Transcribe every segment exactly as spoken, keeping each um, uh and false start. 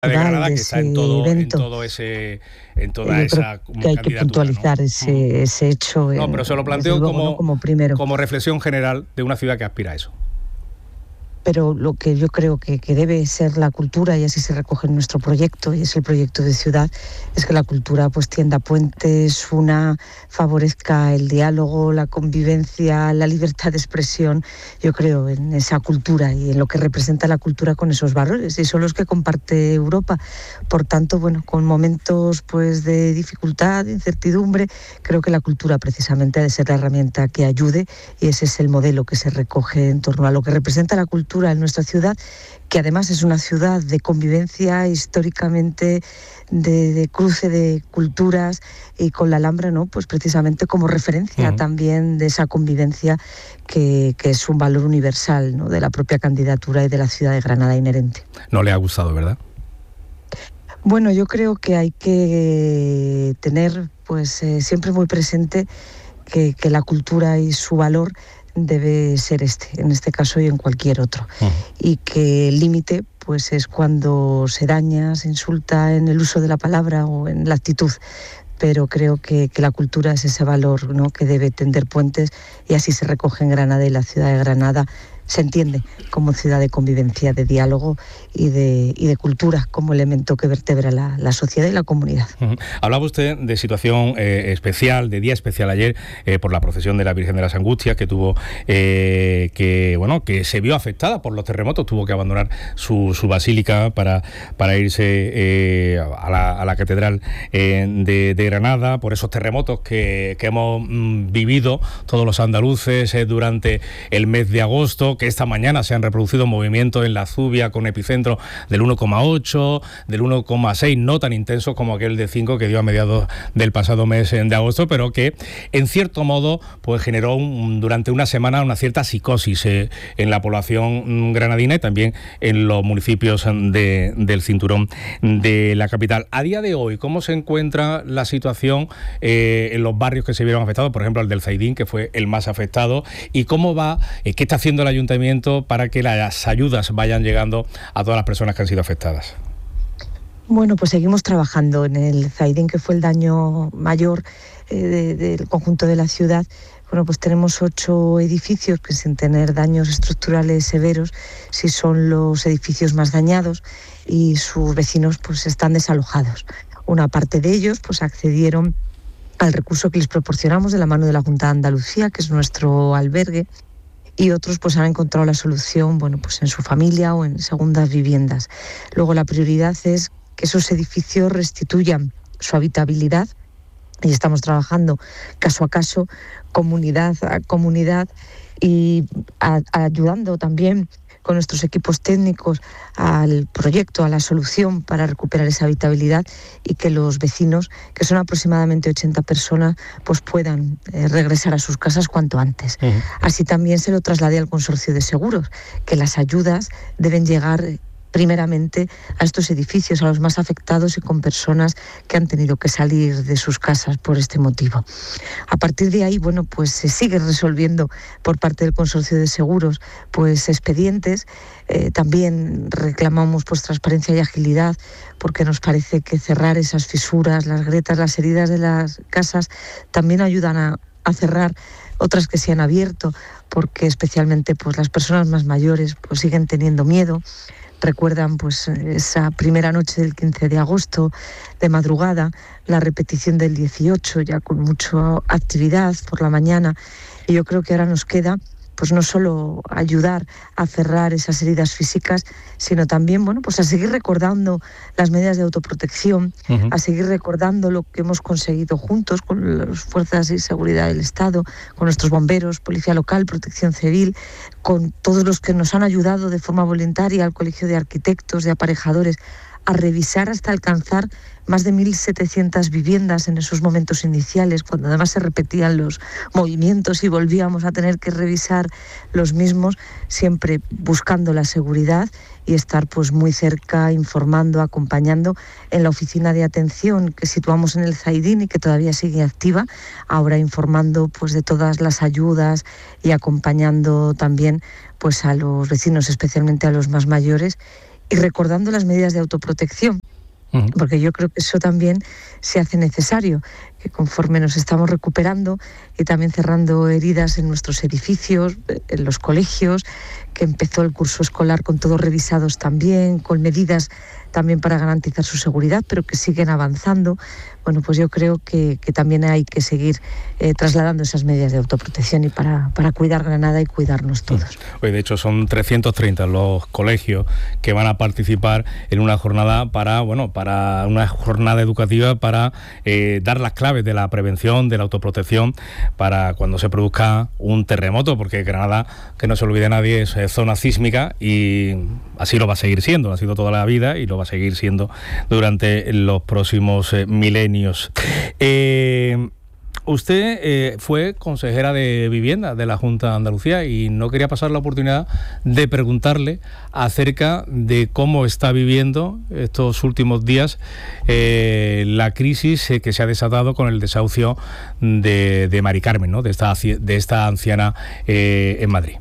de Granada, que está en todo, evento. en todo ese, en toda Yo esa creo que hay que puntualizar, ¿no? ese, ese hecho. No, pero se lo planteo luego, como, ¿no? como primero. como reflexión general de una ciudad que aspira a eso. Pero lo que yo creo que, que debe ser la cultura, y así se recoge en nuestro proyecto, y es el proyecto de ciudad, es que la cultura pues tienda puentes, una favorezca el diálogo, la convivencia, la libertad de expresión. Yo creo en esa cultura y en lo que representa la cultura con esos valores, y son los que comparte Europa. Por tanto, bueno, con momentos pues de dificultad, de incertidumbre, creo que la cultura precisamente ha de ser la herramienta que ayude, y ese es el modelo que se recoge en torno a lo que representa la cultura en nuestra ciudad, que además es una ciudad de convivencia históricamente, de, de cruce de culturas, y con la Alhambra, ¿no? Pues precisamente como referencia uh-huh. también de esa convivencia que, que es un valor universal, ¿no? De la propia candidatura y de la ciudad de Granada inherente. No le ha gustado, ¿verdad? Bueno, yo creo que hay que tener pues eh, siempre muy presente que, que la cultura y su valor debe ser este, en este caso y en cualquier otro. Uh-huh. Y que el límite pues es cuando se daña, se insulta en el uso de la palabra o en la actitud. Pero creo que, que la cultura es ese valor, ¿no? Que debe tender puentes, y así se recoge en Granada, y la ciudad de Granada se entiende como ciudad de convivencia, de diálogo y de, y de cultura como elemento que vertebra la, la sociedad y la comunidad. Uh-huh. Hablaba usted de situación eh, especial, de día especial ayer, eh, por la procesión de la Virgen de las Angustias, que tuvo eh, que bueno que se vio afectada por los terremotos, tuvo que abandonar su, su basílica para, para irse eh, a, la, a la catedral eh, de, de Granada, por esos terremotos que, que hemos mm, vivido todos los andaluces eh, durante el mes de agosto, que esta mañana se han reproducido movimientos en la Zubia con epicentro del uno coma ocho, del uno coma seis, no tan intensos como aquel de cinco que dio a mediados del pasado mes de agosto, pero que en cierto modo pues generó un, durante una semana una cierta psicosis eh, en la población granadina y también en los municipios de, del cinturón de la capital. A día de hoy, ¿cómo se encuentra la situación eh, en los barrios que se vieron afectados? Por ejemplo, el del Zaidín, que fue el más afectado, y cómo va, eh, qué está haciendo el ayuntamiento para que las ayudas vayan llegando a todas las personas que han sido afectadas. Bueno, pues seguimos trabajando en el Zaidín, que fue el daño mayor eh, de, del conjunto de la ciudad. Bueno, pues tenemos ocho edificios que, sin tener daños estructurales severos, sí son los edificios más dañados, y sus vecinos pues están desalojados. Una parte de ellos pues accedieron al recurso que les proporcionamos de la mano de la Junta de Andalucía, que es nuestro albergue, y otros pues han encontrado la solución, bueno, pues en su familia o en segundas viviendas. Luego la prioridad es que esos edificios restituyan su habitabilidad, y estamos trabajando caso a caso, comunidad a comunidad, y a, a ayudando también con nuestros equipos técnicos al proyecto, a la solución para recuperar esa habitabilidad, y que los vecinos, que son aproximadamente ochenta personas, pues puedan eh, regresar a sus casas cuanto antes. Uh-huh. Así también se lo trasladé al consorcio de seguros, que las ayudas deben llegar primeramente a estos edificios, a los más afectados y con personas que han tenido que salir de sus casas por este motivo. A partir de ahí, bueno, pues se sigue resolviendo por parte del consorcio de seguros pues expedientes. Eh, también reclamamos pues transparencia y agilidad, porque nos parece que cerrar esas fisuras, las grietas, las heridas de las casas también ayudan a, a cerrar otras que se han abierto, porque especialmente pues las personas más mayores pues siguen teniendo miedo. Recuerdan pues esa primera noche del quince de agosto de madrugada, la repetición del dieciocho, ya con mucha actividad por la mañana, y yo creo que ahora nos queda pues no solo ayudar a cerrar esas heridas físicas, sino también, bueno, pues a seguir recordando las medidas de autoprotección, uh-huh. a seguir recordando lo que hemos conseguido juntos con las fuerzas de seguridad del Estado, con nuestros bomberos, policía local, protección civil, con todos los que nos han ayudado de forma voluntaria, al Colegio de Arquitectos, de Aparejadores, a revisar hasta alcanzar más de mil setecientas viviendas en esos momentos iniciales, cuando además se repetían los movimientos y volvíamos a tener que revisar los mismos, siempre buscando la seguridad y estar pues muy cerca, informando, acompañando en la oficina de atención que situamos en el Zaidín y que todavía sigue activa, ahora informando pues de todas las ayudas y acompañando también pues a los vecinos, especialmente a los más mayores, y recordando las medidas de autoprotección. Porque yo creo que eso también se hace necesario, que conforme nos estamos recuperando y también cerrando heridas en nuestros edificios, en los colegios, que empezó el curso escolar con todos revisados también, con medidas también para garantizar su seguridad, pero que siguen avanzando. Bueno, pues yo creo que, que también hay que seguir eh, trasladando esas medidas de autoprotección y para, para cuidar Granada y cuidarnos todos. Hoy, de hecho, son trescientos treinta los colegios que van a participar en una jornada para, bueno, para una jornada educativa para eh, dar las claves de la prevención, de la autoprotección, para cuando se produzca un terremoto, porque Granada, que no se olvide nadie, es, es zona sísmica y así lo va a seguir siendo, lo ha sido toda la vida y lo va a seguir siendo durante los próximos eh, milenios. Eh, usted eh, fue consejera de Vivienda de la Junta de Andalucía y no quería pasar la oportunidad de preguntarle acerca de cómo está viviendo estos últimos días eh, la crisis eh, que se ha desatado con el desahucio de, de Mari Carmen, ¿no? de, esta, de esta anciana eh, en Madrid.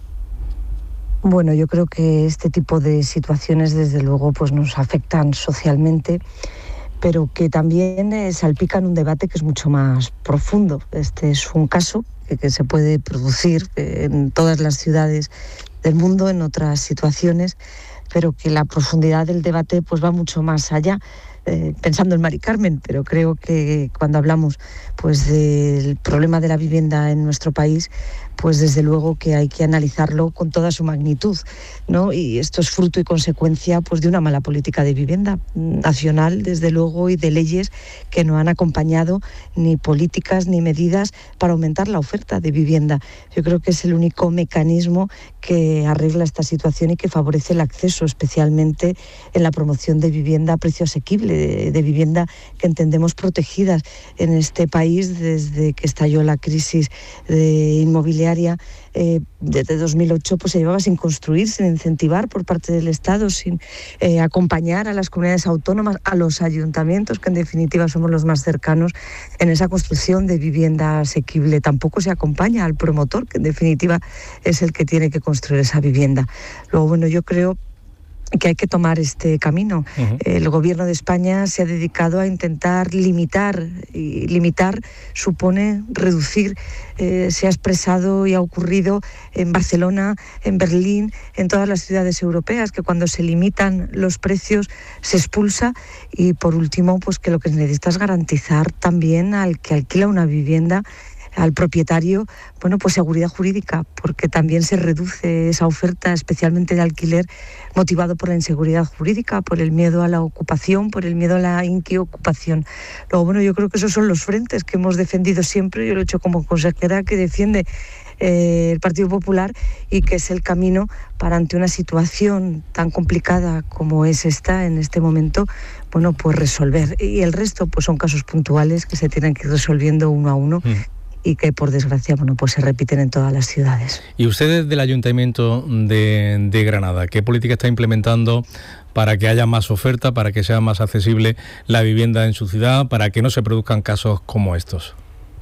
Bueno, yo creo que este tipo de situaciones, desde luego, pues nos afectan socialmente, pero que también eh, salpican un debate que es mucho más profundo. Este es un caso que, que se puede producir eh, en todas las ciudades del mundo, en otras situaciones, pero que la profundidad del debate pues va mucho más allá. Eh, pensando en Mari Carmen, pero creo que cuando hablamos pues del problema de la vivienda en nuestro país, pues desde luego que hay que analizarlo con toda su magnitud, ¿no? Y esto es fruto y consecuencia pues de una mala política de vivienda nacional, desde luego, y de leyes que no han acompañado ni políticas ni medidas para aumentar la oferta de vivienda. Yo creo que es el único mecanismo que arregla esta situación y que favorece el acceso, especialmente en la promoción de vivienda a precio asequible, de, de vivienda que entendemos protegidas en este país desde que estalló la crisis de inmobiliaria. Eh, desde dos mil ocho pues se llevaba sin construir, sin incentivar por parte del Estado, sin eh, acompañar a las comunidades autónomas, a los ayuntamientos, que en definitiva somos los más cercanos en esa construcción de vivienda asequible. Tampoco se acompaña al promotor, que en definitiva es el que tiene que construir esa vivienda. Luego, bueno, yo creo que hay que tomar este camino. Uh-huh. El Gobierno de España se ha dedicado a intentar limitar, y limitar supone reducir. Eh, se ha expresado y ha ocurrido en Barcelona, en Berlín, en todas las ciudades europeas, que cuando se limitan los precios se expulsa. Y por último, pues que lo que se necesita es garantizar también al que alquila una vivienda, al propietario, bueno, pues seguridad jurídica, porque también se reduce esa oferta, especialmente de alquiler, motivado por la inseguridad jurídica, por el miedo a la ocupación, por el miedo a la inquiocupación. Luego, bueno, yo creo que esos son los frentes que hemos defendido siempre. Yo lo he hecho como consejera que defiende eh, el Partido Popular y que es el camino para, ante una situación tan complicada como es esta en este momento, bueno, pues resolver. Y el resto pues son casos puntuales que se tienen que ir resolviendo uno a uno. Mm. Y que, por desgracia, bueno, pues se repiten en todas las ciudades. ¿Y usted desde el Ayuntamiento de, de Granada, qué política está implementando para que haya más oferta, para que sea más accesible la vivienda en su ciudad, para que no se produzcan casos como estos?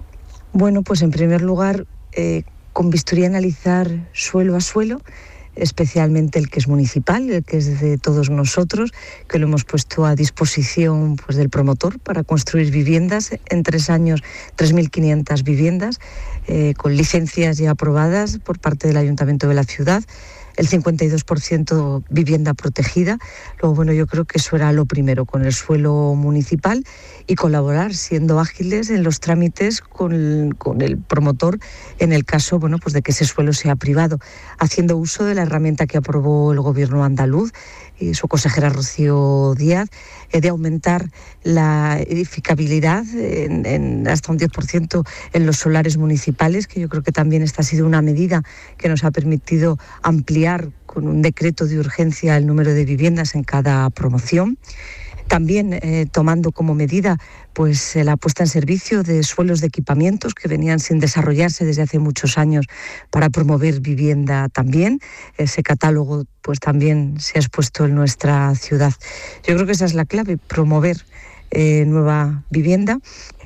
Bueno, pues en primer lugar, eh, con bisturí analizar suelo a suelo, especialmente el que es municipal, el que es de todos nosotros, que lo hemos puesto a disposición pues del promotor para construir viviendas. En tres años, tres mil quinientas viviendas, eh, con licencias ya aprobadas por parte del Ayuntamiento de la ciudad. El cincuenta y dos por ciento vivienda protegida. Luego, bueno, yo creo que eso era lo primero, con el suelo municipal, y colaborar, siendo ágiles en los trámites con, con el promotor en el caso, bueno, pues de que ese suelo sea privado, haciendo uso de la herramienta que aprobó el Gobierno andaluz y su consejera Rocío Díaz, eh, de aumentar la edificabilidad en, en hasta un diez por ciento en los solares municipales, que yo creo que también esta ha sido una medida que nos ha permitido ampliar con un decreto de urgencia el número de viviendas en cada promoción. También eh, tomando como medida pues eh, la puesta en servicio de suelos de equipamientos que venían sin desarrollarse desde hace muchos años para promover vivienda también. Ese catálogo pues también se ha expuesto en nuestra ciudad. Yo creo que esa es la clave, promover eh, nueva vivienda.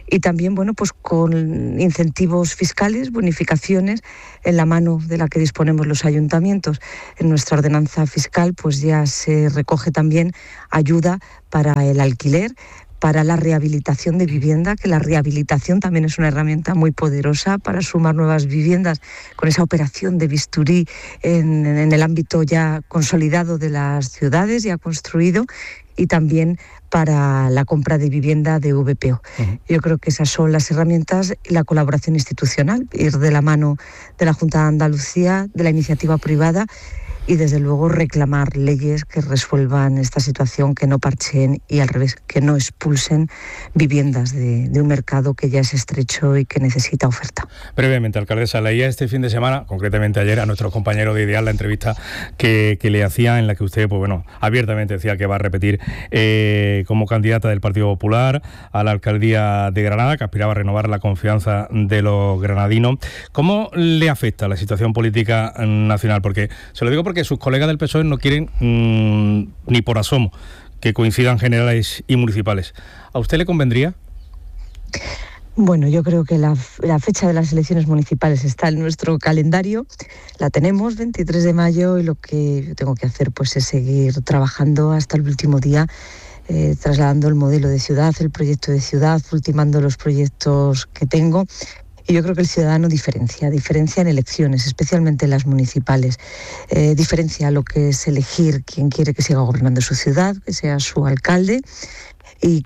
y también, bueno, pues con incentivos fiscales, bonificaciones en la mano de la que disponemos los ayuntamientos. En nuestra ordenanza fiscal pues ya se recoge también ayuda para el alquiler, para la rehabilitación de vivienda, que la rehabilitación también es una herramienta muy poderosa para sumar nuevas viviendas con esa operación de bisturí en, en el ámbito ya consolidado de las ciudades, ya construido, y también para la compra de vivienda de V P O. Uh-huh. Yo creo que esas son las herramientas y la colaboración institucional, ir de la mano de la Junta de Andalucía, de la iniciativa privada, y desde luego reclamar leyes que resuelvan esta situación, que no parcheen y al revés, que no expulsen viviendas de, de un mercado que ya es estrecho y que necesita oferta. Brevemente, alcaldesa, leía este fin de semana, concretamente ayer, a nuestro compañero de Ideal, la entrevista que, que le hacía, en la que usted, pues bueno, abiertamente decía que va a repetir eh, como candidata del Partido Popular a la alcaldía de Granada, que aspiraba a renovar la confianza de los granadinos. ¿Cómo le afecta la situación política nacional? Porque se lo digo porque que sus colegas del P S O E no quieren mmm, ni por asomo que coincidan generales y municipales. ¿A usted le convendría? Bueno, yo creo que la, la fecha de las elecciones municipales está en nuestro calendario, la tenemos, veintitrés de mayo, y lo que yo tengo que hacer pues es seguir trabajando hasta el último día, eh, trasladando el modelo de ciudad, el proyecto de ciudad, ultimando los proyectos que tengo. Y yo creo que el ciudadano diferencia, diferencia en elecciones, especialmente en las municipales. Eh, diferencia lo que es elegir quién quiere que siga gobernando su ciudad, que sea su alcalde, y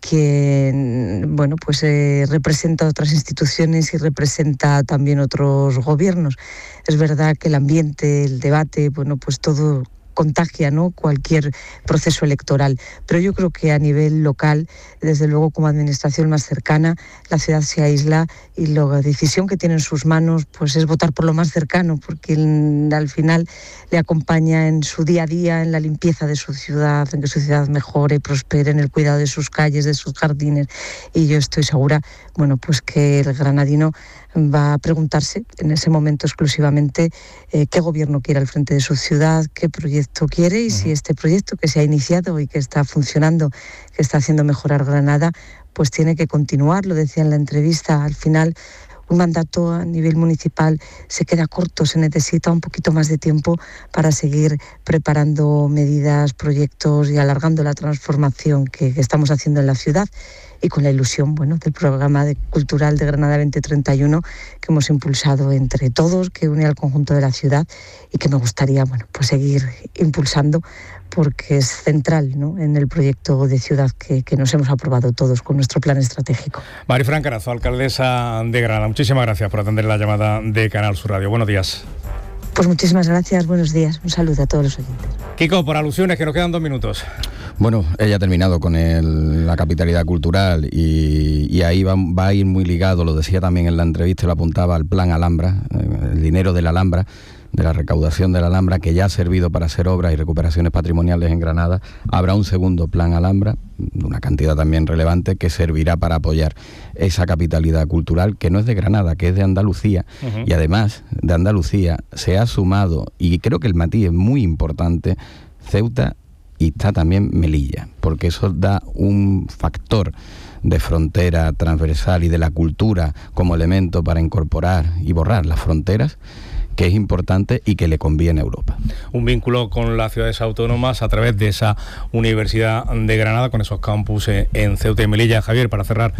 que, bueno, pues eh, representa otras instituciones y representa también otros gobiernos. Es verdad que el ambiente, el debate, bueno, pues todo contagia, ¿no?, cualquier proceso electoral. Pero yo creo que a nivel local, desde luego como administración más cercana, la ciudad se aísla y la decisión que tiene en sus manos pues es votar por lo más cercano, porque al final le acompaña en su día a día, en la limpieza de su ciudad, en que su ciudad mejore, prospere, en el cuidado de sus calles, de sus jardines. Y yo estoy segura, bueno, pues que el granadino va a preguntarse en ese momento exclusivamente eh, qué gobierno quiere al frente de su ciudad, qué proyecto quiere, y uh-huh. si este proyecto que se ha iniciado y que está funcionando, que está haciendo mejorar Granada, pues tiene que continuar. Lo decía en la entrevista, al final un mandato a nivel municipal se queda corto, se necesita un poquito más de tiempo para seguir preparando medidas, proyectos y alargando la transformación que, que estamos haciendo en la ciudad, y con la ilusión, bueno, del programa de, cultural de Granada veinte treinta y uno que hemos impulsado entre todos, que une al conjunto de la ciudad y que me gustaría, bueno, pues seguir impulsando, porque es central, ¿no?, en el proyecto de ciudad que, que nos hemos aprobado todos con nuestro plan estratégico. Marifran Carazo, alcaldesa de Granada, muchísimas gracias por atender la llamada de Canal Sur Radio. Buenos días. Pues muchísimas gracias, buenos días, un saludo a todos los oyentes. Kiko, por alusiones, que nos quedan dos minutos. Bueno, ella ha terminado con el, la capitalidad cultural y, y ahí va, va a ir muy ligado, lo decía también en la entrevista, lo apuntaba al plan Alhambra, el dinero de la Alhambra, de la recaudación de la Alhambra, que ya ha servido para hacer obras y recuperaciones patrimoniales en Granada. Habrá un segundo plan Alhambra, una cantidad también relevante, que servirá para apoyar esa capitalidad cultural, que no es de Granada, que es de Andalucía. Uh-huh. Y además de Andalucía se ha sumado, y creo que el matiz es muy importante, Ceuta, y está también Melilla, porque eso da un factor de frontera transversal y de la cultura como elemento para incorporar y borrar las fronteras, que es importante y que le conviene a Europa. Un vínculo con las ciudades autónomas a través de esa Universidad de Granada, con esos campus en Ceuta y Melilla. Javier, para cerrar.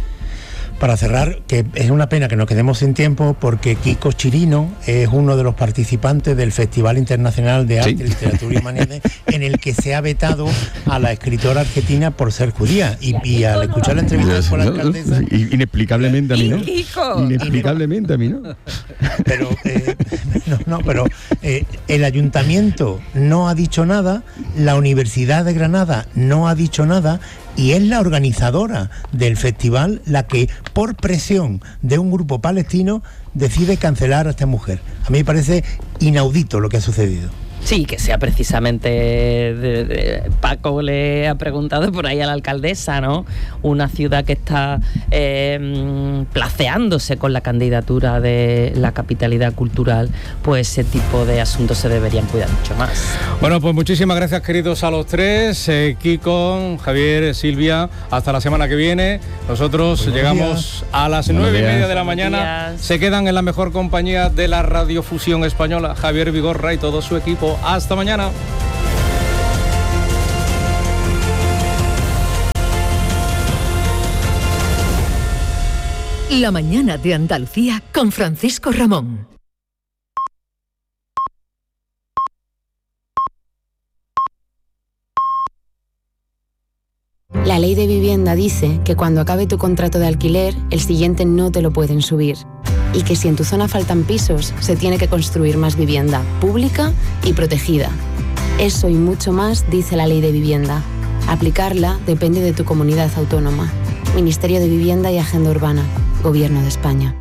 Para cerrar, que es una pena que nos quedemos sin tiempo, porque Kiko Chirino es uno de los participantes del Festival Internacional de Arte, sí. Literatura y Humanidades, en el que se ha vetado a la escritora argentina por ser judía. Y, y al escuchar la entrevista con la alcaldesa... Inexplicablemente a mí, ¿no? Inexplicablemente a mí, ¿no? Pero, eh, no, no, pero eh, el ayuntamiento no ha dicho nada, la Universidad de Granada no ha dicho nada, y es la organizadora del festival la que, por presión de un grupo palestino, decide cancelar a esta mujer. A mí me parece inaudito lo que ha sucedido. Sí, que sea precisamente, de, de, Paco le ha preguntado por ahí a la alcaldesa, ¿no? Una ciudad que está eh, placeándose con la candidatura de la capitalidad cultural, pues ese tipo de asuntos se deberían cuidar mucho más. Bueno, pues muchísimas gracias, queridos, a los tres, eh, Kiko, Javier, Silvia, hasta la semana que viene. Nosotros Buenos llegamos días. a las nueve y media de la mañana, se quedan en la mejor compañía de la radiofusión española, Javier Vigorra y todo su equipo. Hasta mañana. La mañana de Andalucía con Francisco Ramón. La ley de vivienda dice que cuando acabe tu contrato de alquiler, el siguiente no te lo pueden subir. Y que si en tu zona faltan pisos, se tiene que construir más vivienda, pública y protegida. Eso y mucho más dice la ley de vivienda. Aplicarla depende de tu comunidad autónoma. Ministerio de Vivienda y Agenda Urbana. Gobierno de España.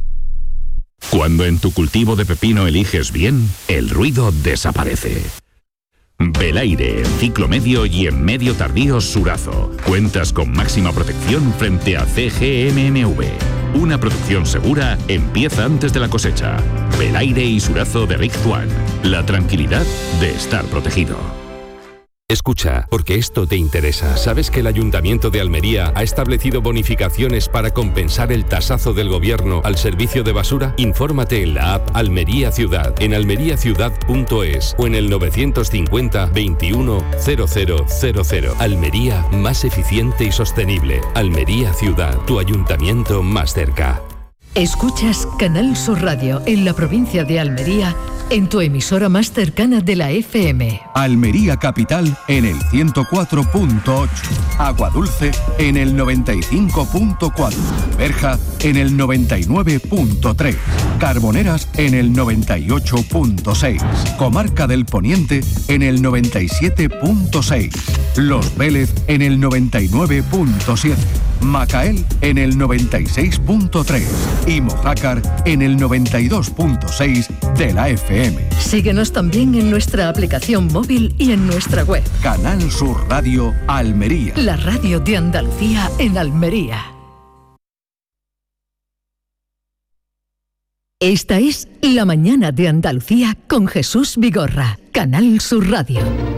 Cuando en tu cultivo de pepino eliges bien, el ruido desaparece. Belaire, en ciclo medio y en medio tardío Surazo. Cuentas con máxima protección frente a C G M N V. Una producción segura empieza antes de la cosecha. Belaire y Surazo de Rick Swan. La tranquilidad de estar protegido. Escucha, porque esto te interesa. ¿Sabes que el Ayuntamiento de Almería ha establecido bonificaciones para compensar el tasazo del gobierno al servicio de basura? Infórmate en la app Almería Ciudad, en almería ciudad punto es o en el novecientos cincuenta veintiuno cero cero cero cero. Almería, más eficiente y sostenible. Almería Ciudad, tu ayuntamiento más cerca. Escuchas Canal Sur Radio en la provincia de Almería, en tu emisora más cercana de la F M. Almería Capital en el ciento cuatro punto ocho. Aguadulce en el noventa y cinco punto cuatro. Berja en el noventa y nueve punto tres. Carboneras en el noventa y ocho punto seis. Comarca del Poniente en el noventa y siete punto seis. Los Vélez en el noventa y nueve punto siete. Macael en el noventa y seis punto tres y Mojácar en el noventa y dos punto seis de la F M. Síguenos también en nuestra aplicación móvil y en nuestra web. Canal Sur Radio Almería. La radio de Andalucía en Almería. Esta es La mañana de Andalucía con Jesús Vigorra. Canal Sur Radio.